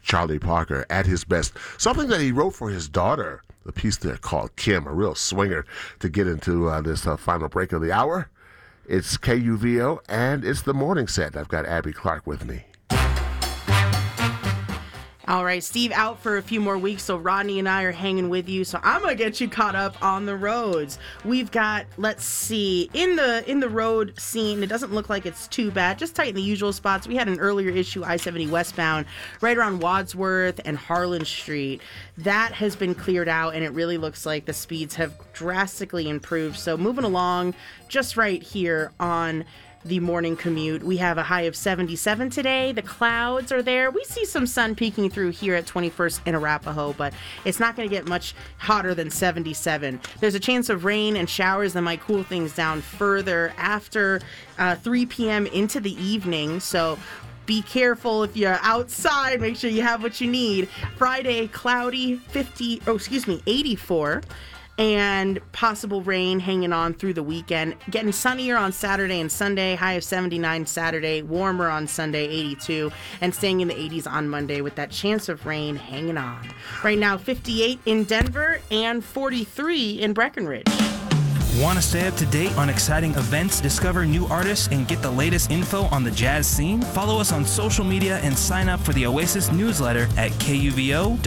Charlie Parker at his best. Something that he wrote for his daughter, the piece there called Kim, a real swinger to get into this final break of the hour. It's KUVO, and it's the morning set. I've got Abby Clark with me. All right, Steve out for a few more weeks, so Rodney and I are hanging with you. So I'm gonna get you caught up on the roads. We've got, let's see, in the road scene, it doesn't look like it's too bad. Just tighten the usual spots. We had an earlier issue, I-70 westbound, right around Wadsworth and Harlan Street. That has been cleared out, and it really looks like the speeds have drastically improved. So moving along, just right here on the morning commute. We have a high of 77 today. The clouds are there. We see some sun peeking through here at 21st and Arapahoe, but it's not going to get much hotter than 77. There's a chance of rain and showers that might cool things down further after 3 p.m. into the evening. So be careful if you're outside. Make sure you have what you need. Friday, cloudy, 84. And possible rain hanging on through the weekend. Getting sunnier on Saturday and Sunday. High of 79 Saturday. Warmer on Sunday, 82. And staying in the 80s on Monday with that chance of rain hanging on. Right now, 58 in Denver and 43 in Breckenridge. Want to stay up to date on exciting events, discover new artists, and get the latest info on the jazz scene? Follow us on social media and sign up for the Oasis newsletter at kuvo.org.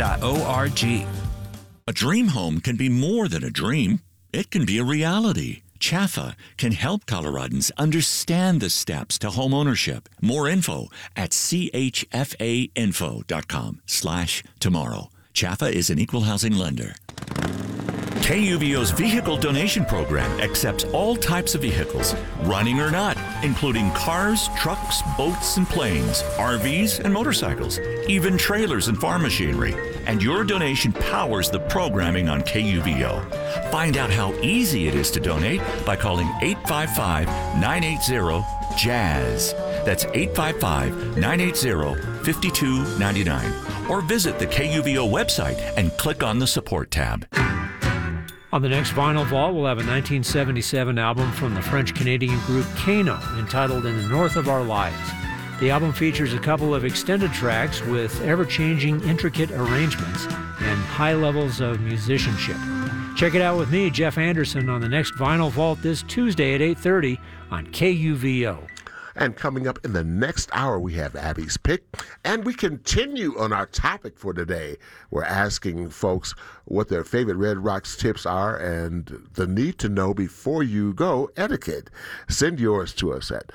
A dream home can be more than a dream. It can be a reality. Chaffa can help Coloradans understand the steps to home ownership. More info at chfainfo.com/tomorrow. Chaffa is an equal housing lender. KUVO's vehicle donation program accepts all types of vehicles, running or not, including cars, trucks, boats, and planes, RVs, and motorcycles, even trailers and farm machinery. And your donation powers the programming on KUVO. Find out how easy it is to donate by calling 855-980-JAZZ. That's 855-980-5299. Or visit the KUVO website and click on the support tab. On the next Vinyl Vault, we'll have a 1977 album from the French-Canadian group Kano entitled In the North of Our Lives. The album features a couple of extended tracks with ever-changing, intricate arrangements and high levels of musicianship. Check it out with me, Jeff Anderson, on the next Vinyl Vault this Tuesday at 8:30 on KUVO. And coming up in the next hour, we have Abby's Pick. And we continue on our topic for today. We're asking folks what their favorite Red Rocks tips are and the need to know before you go etiquette. Send yours to us at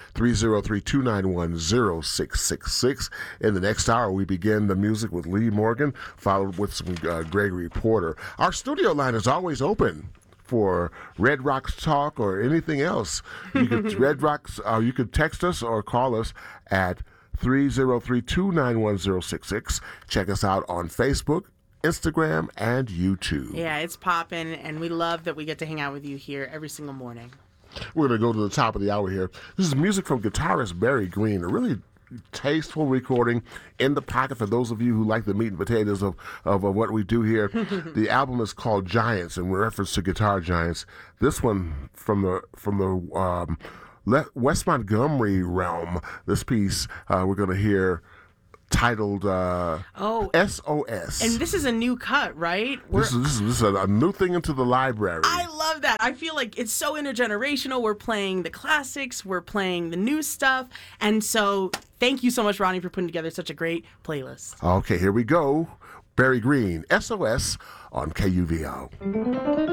303-291-0666. In the next hour, we begin the music with Lee Morgan, followed with some Gregory Porter. Our studio line is always open for Red Rocks talk or anything else. You could Red Rocks, you could text us or call us at 303-291-0666. Check us out on Facebook, Instagram, and YouTube. Yeah, it's popping, and we love that we get to hang out with you here every single morning. We're going to go to the top of the hour here. This is music from guitarist Barry Green, a really tasteful recording in the pocket for those of you who like the meat and potatoes of what we do here. The album is called Giants, in reference to guitar giants. This one from the West Montgomery realm. This piece we're going to hear titled SOS. And this is a new cut, right? This is a new thing into the library. I love that. I feel like it's so intergenerational. We're playing the classics, we're playing the new stuff, and so thank you so much, Ronnie, for putting together such a great playlist. Okay, here we go. Barry Green, SOS on KUVO.